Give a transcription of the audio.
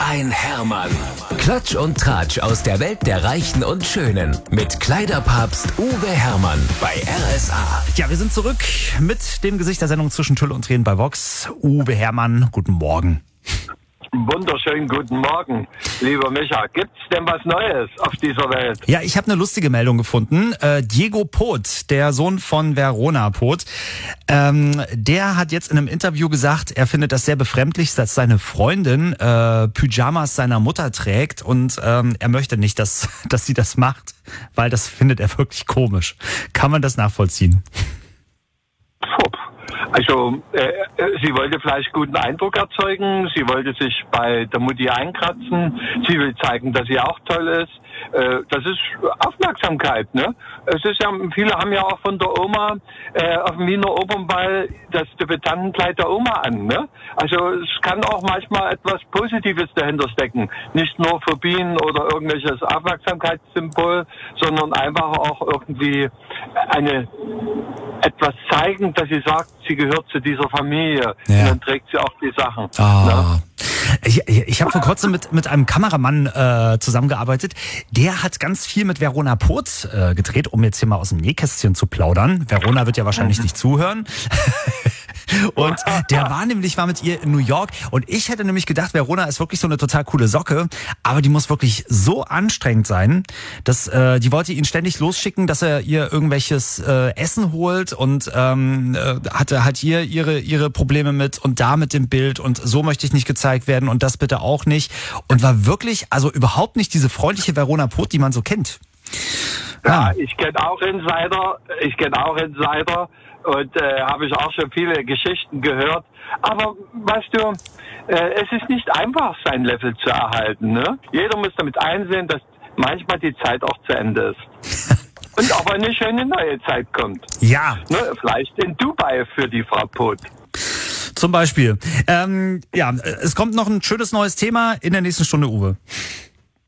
ein Hermann. Klatsch und Tratsch aus der Welt der Reichen und Schönen. Mit Kleiderpapst Uwe Hermann bei RSA. Ja, wir sind zurück mit dem Gesicht der Sendung zwischen Tüll und Tränen bei Vox. Uwe Hermann, guten Morgen. Wunderschönen guten Morgen, lieber Micha. Gibt's denn was Neues auf dieser Welt? Ja, ich habe eine lustige Meldung gefunden. Diego Poth, der Sohn von Verona Poth, der hat jetzt in einem Interview gesagt, er findet das sehr befremdlich, dass seine Freundin Pyjamas seiner Mutter trägt und er möchte nicht, dass sie das macht, weil das findet er wirklich komisch. Kann man das nachvollziehen? Also, sie wollte vielleicht guten Eindruck erzeugen, sie wollte sich bei der Mutti einkratzen, sie will zeigen, dass sie auch toll ist. Das ist Aufmerksamkeit, ne? Es ist ja, viele haben ja auch von der Oma auf dem Wiener Opernball das Debütantenkleid der Oma an, ne? Also es kann auch manchmal etwas Positives dahinter stecken. Nicht nur Phobien oder irgendwelches Aufmerksamkeitssymbol, sondern einfach auch irgendwie etwas zeigen, dass sie sagt, sie gehört zu dieser Familie. Ja. Und dann trägt sie auch die Sachen. Ne? Ich habe vor kurzem mit einem Kameramann zusammengearbeitet. Der hat ganz viel mit Verona Poth gedreht, um jetzt hier mal aus dem Nähkästchen zu plaudern. Verona wird ja wahrscheinlich nicht zuhören. Und der war mit ihr in New York und ich hätte nämlich gedacht, Verona ist wirklich so eine total coole Socke, aber die muss wirklich so anstrengend sein, dass die wollte ihn ständig losschicken, dass er ihr irgendwelches Essen holt und hatte halt hier ihre Probleme mit und da mit dem Bild und so möchte ich nicht gezeigt werden und das bitte auch nicht und war wirklich, also überhaupt nicht diese freundliche Verona Poth, die man so kennt. Ja, ich kenne auch Insider und habe ich auch schon viele Geschichten gehört. Aber weißt du, es ist nicht einfach, sein Level zu erhalten. Ne? Jeder muss damit einsehen, dass manchmal die Zeit auch zu Ende ist. Und auch eine schöne neue Zeit kommt. Ja. Ne? Vielleicht in Dubai für die Frau Poth. Zum Beispiel. Es kommt noch ein schönes neues Thema in der nächsten Stunde, Uwe.